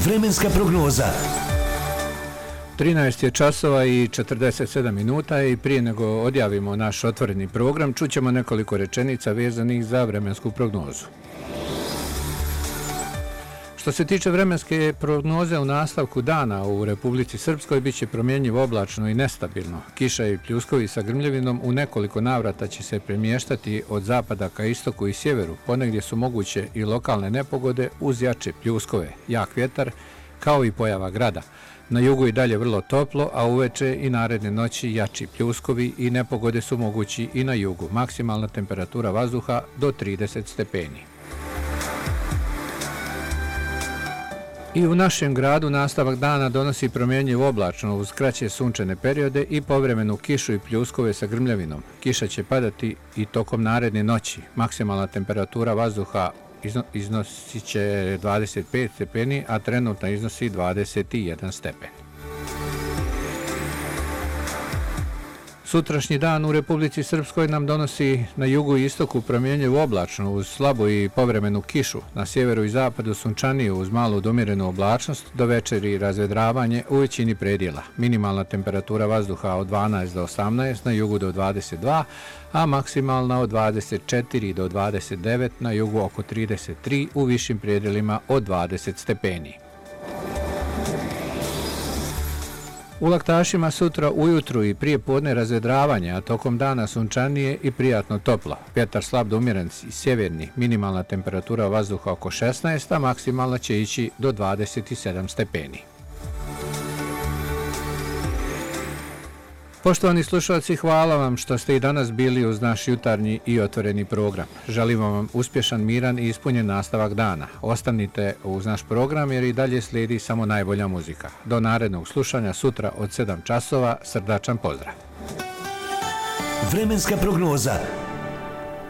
Vremenska prognoza. 13 je časova i 47 minuta i prije nego odjavimo naš otvoreni program, čućemo nekoliko rečenica vezanih za vremensku prognozu. Što se tiče vremenske prognoze u nastavku dana u Republici Srpskoj, bit će promjenjivo oblačno i nestabilno. Kiša i pljuskovi sa grmljavinom u nekoliko navrata će se premještati od zapada ka istoku i sjeveru. Ponegdje su moguće i lokalne nepogode uz jače pljuskove, jak vjetar, kao i pojava grada. Na jugu i dalje vrlo toplo, a uveče i naredne noći jači pljuskovi i nepogode su mogući i na jugu. Maksimalna temperatura vazduha do 30 stepeni. I u našem gradu nastavak dana donosi promjenjivo oblačno uz kraće sunčane periode i povremenu kišu i pljuskove sa grmljavinom. Kiša će padati i tokom naredne noći. Maksimalna temperatura vazduha iznosit će 25 stepeni, a trenutno iznosi 21 stepen. Sutrašnji dan u Republici Srpskoj nam donosi na jugu i istoku promjenjivu oblačno uz slabu i povremenu kišu, na sjeveru i zapadu sunčaniju uz malu domirenu oblačnost, do večeri razvedravanje u većini predjela. Minimalna temperatura vazduha od 12 do 18, na jugu do 22, a maksimalna od 24 do 29, na jugu oko 33, u višim predjelima od 20 stepeni. U Laktašima sutra ujutru i prije podne razvedravanje, a tokom dana sunčanije i prijatno toplo. Vjetar slab do umjeren i sjeverni, minimalna temperatura vazduha oko 16, a maksimalna će ići do 27 stepeni. Poštovani slušalci, hvala vam što ste i danas bili uz naš jutarnji i otvoreni program. Želimo vam uspješan, miran i ispunjen nastavak dana. Ostanite uz naš program jer i dalje slijedi samo najbolja muzika. Do narednog slušanja sutra od 7 časova, srdačan pozdrav. Vremenska prognoza.